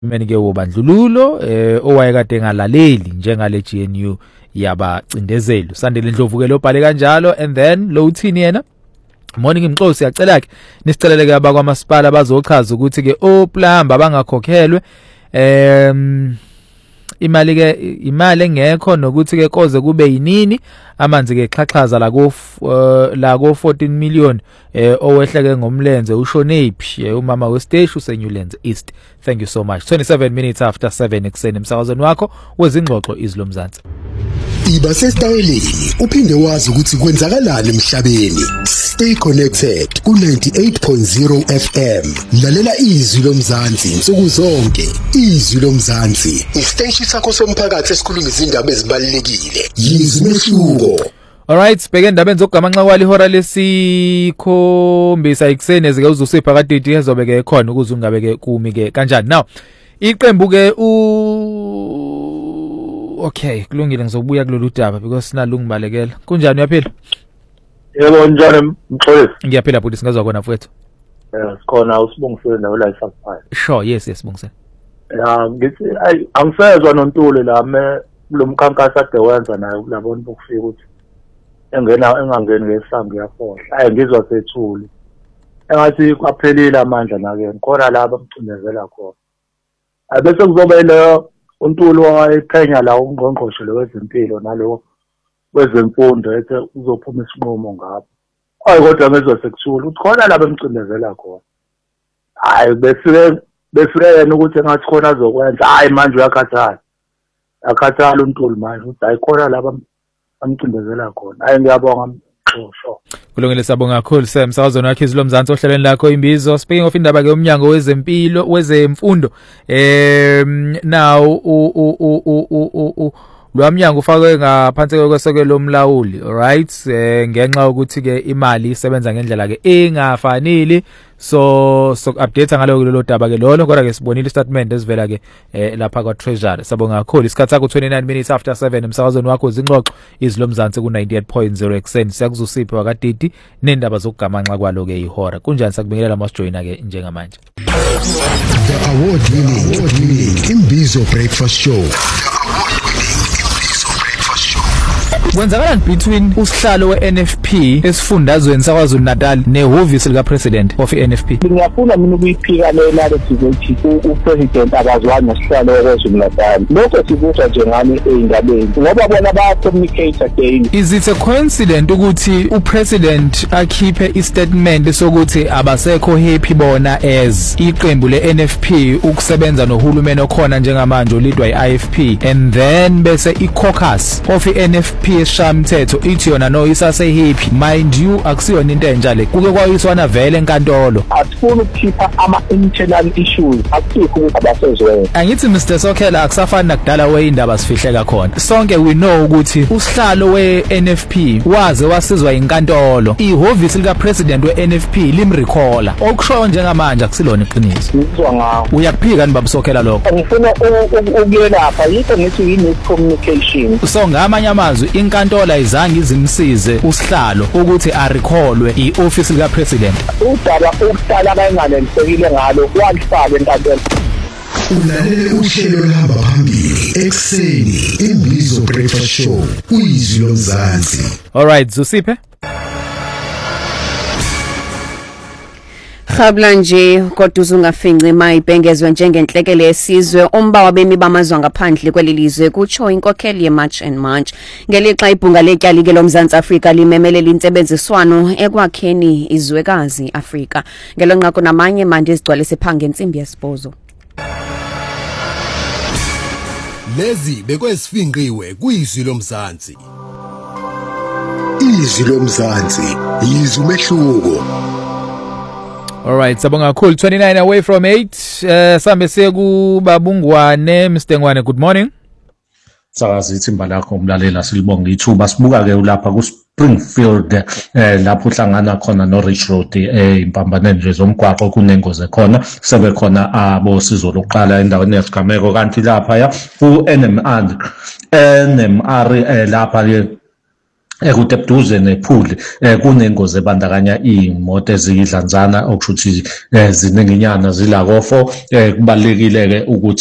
ke wobandlululo owayekade engalaleli njengale GNU yabacindezelo. Sandile Ndlovu ke lobhale kanjalo, and then lo uthini yena? Morning Mxosi yacela ke nisicelele ke abakwamasipala bazochaza ukuthi ke oplamba bangakhokhelwe imali engekho nokuthi ke koze kube yinini amanzi ke xhaxhaza la ko 14 million owehleke ngomlenze ushonephi umama westation useNewlands East. Thank you so much. 27 minutes after 7 ekseni emsakazweni wakho wezingxoxo izilo Mzansi. Iba sesitayeleni uphinde wazi ukuthi kwenzakalani emhlabeni. Stay connected ku 98.0 FM. Lalela izwi loMzansi insuku zonke. Izwi loMzansi isiteshi sakho somphakathi esikhuluma izindaba ezibalekile. Yizwi mehluko. Alright, sibheke indaba enzokugamanxa kwali ihora lesikhombisa ekseni ezike uzusipha kadidi ezobeke khona ukuze ungabeke kumi ke kanjani. Now iqembu ke okay, kulungile ngizobuya kulolu daba because sinalungibalekela. Kunjani uyaphila? Yebo njani Mxolisi? Ngiyaphila bhuti singazwa kona mfowethu. Sikhona usibongisele nawe la eShaphayi. Sure, yes sibongisele. Ngithi angisezwe noNtuli la lo mkhankaso ade wenza naye kulabona ukufika ukuthi engangeni ngesambu yafohla. Ngizwa sethuli. Engathi kwaphelile amandla nakeni. Khona laba amcindezela khona. Bese kuzoba lo uNtuli wayephenya la ungqongqoshe lwezempilo nalo wezemfundo ethe uzophuma isinqumo ngapha. Kodwa ngezwe sekuthula uthi khona laba emcindezela khona. Befike yena ukuthi engathi khona azokwenza. Manje uyakhathala. Akhathala uNtuli manje uthi khona laba amcindezela khona. Ngiyabonga Mxosho. Kulungile sabonga kakhulu semsakazweni wakhe izilo Mzansi ohlelweni lakho imbizo. Speaking of indaba ke umnyango wezempilo wezemfundo now lo mnyango ufakwe ngaphansi kwesekelo lomlawuli, alright, ngenxa ukuthi ke imali isebenza ngendlela ke engafanele. So update ngalo lelo daba ke lolo, kodwa ke sibonile statement esivela ke lapha kwa Treasury. Sabonga kakhulu. Isikhathi sakho 29 minutes after 7 emsakazweni wakho izingxoxo izilo Mzansi ku 98.0 ekseni. Siyakuzusiphi wakadidi nendaba zokugamanxa kwalo ke ihora. Kunjani sakubingelela masijoyina ke njengamanje? The award-winning Imbizo Breakfast Show. Kwenzakalani between usihlalo weNFP esifundazweni saKwaZulu Natal nehhovisi lika President of iNFP? Ngiyafuna mina ukuyiphika lela lethi uPresident abazwani nesihlalo weKwaZulu Natal. Lokho sibuza nje ngani eindabeni ngoba bona baya communicate again. Is it a coincidence ukuthi uPresident akhiphe istatement sokuthi abasekho happy bona as iqembu leNFP ukusebenza nohulumeni okhona njengamanje olidwa iIFP, and then bese iCaucus of iNFP eshamthetho ithi yona no isase happy? Mind you akusiyona into enjalo, kuke kwayiswana vele enkantolo. Asifuna ukukhipha ama-internal issues akusikho ukuthi abasezwe. Angithi Mr Sokhela akusafani nakudala weindaba sifihleka khona. Sonke we know ukuthi usihlalo weNFP waze wasizwa inkantolo, ihhovisi lika President weNFP limrecalla. Okusho njengamanje akusilona iqiniso. Ngizwa ngawo. Uyakuphika ni Baba Sokhela lokho? Ngifuna ukuyelapha yikho ngithi yini communication. So ngamanye amazwi inkantolo ayizange izimsize usihlalo ukuthi arecallwe ioffice lika President. Udaba ukuhlala bayinganelisekile ngalo walifaka enkantolo. Ulalele uhlelo lahamba phambili ekseni Imbizo Breakfast Show kuyizwi loMzansi. Alright, Zusiphe. Khabla nje kodwa uzungafinci mayibhengezwe njengenhlekele yesizwe umba wabemi bamazwe ngaphandle kwelilizwe kutsho inkokheli yeMarch and March ngelixa ibhunga letyali ke loMzantsi Afrika limemelela intsebenziswano ekwakheni izwekazi Afrika. Ngelonqaku namanye manje izigcwalise phange entsimbi yesibozo. Lezi bekwesifinqiwe kuyizwi loMzansi. Izwi loMzansi yizwi mehluko. Alright, sabonga kakhulu. 29 away from 8. Sambe seku Babungwane, Mr Ngwane, good morning. Sakazi ithimba lakho umlalela silibonga ithuba sibuka ke lapha ku Springfield lapho uhlangana khona no Rich Road impambaneni nje zomgwaqo kunengozi khona sebe khona abosizo lokuqala endaweni yesigameko kanti lapha ya ku NMR lapha ke kude eduze nephuli kunengozi ebandakanya imoto eziyidlanzana okusho ukuthi zininginyana zilakofo kubalekile ke ukuthi